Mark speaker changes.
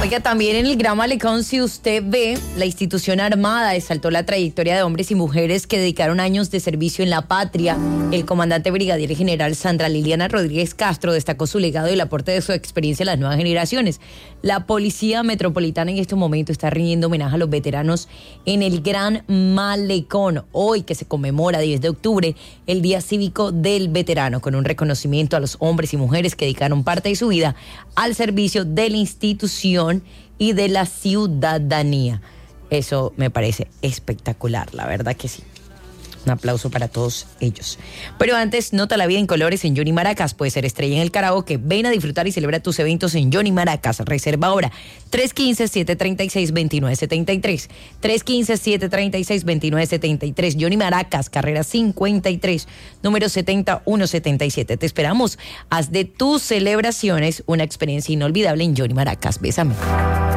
Speaker 1: Oiga, también en el Gran Malecón, si usted ve, la institución armada exaltó la trayectoria de hombres y mujeres que dedicaron años de servicio en la patria. El comandante brigadier general Sandra Liliana Rodríguez Castro destacó su legado y el aporte de su experiencia a las nuevas generaciones. La Policía Metropolitana en este momento está rindiendo homenaje a los veteranos en el Gran Malecón, hoy que se conmemora 10 de octubre, el Día Cívico del Veterano, con un reconocimiento a los hombres y mujeres que dedicaron parte de su vida al servicio de la institución y de la ciudadanía. Eso me parece espectacular, la verdad que sí. Un aplauso para todos ellos. Pero antes, nota la vida en colores en Johnny Maracas. Puedes ser estrella en el karaoke. Ven a disfrutar y celebra tus eventos en Johnny Maracas. Reserva ahora 315-736-2973. 315-736-2973. Johnny Maracas, carrera 53, número 7177. Te esperamos. Haz de tus celebraciones una experiencia inolvidable en Johnny Maracas. Bésame.